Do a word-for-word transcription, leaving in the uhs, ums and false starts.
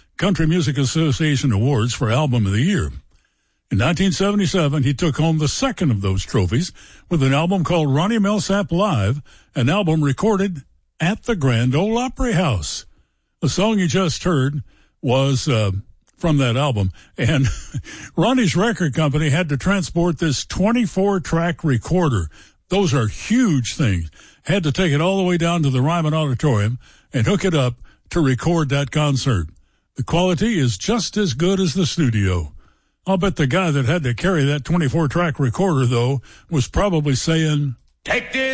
Country Music Association Awards for Album of the Year. In nineteen seventy-seven, he took home the second of those trophies with an album called Ronnie Milsap Live, an album recorded at the Grand Ole Opry House. The song you just heard was uh, from that album, and Ronnie's record company had to transport this twenty-four track recorder. Those are huge things. Had to take it all the way down to the Ryman Auditorium and hook it up to record that concert. The quality is just as good as the studio. I'll bet the guy that had to carry that twenty-four track recorder, though, was probably saying, "Take this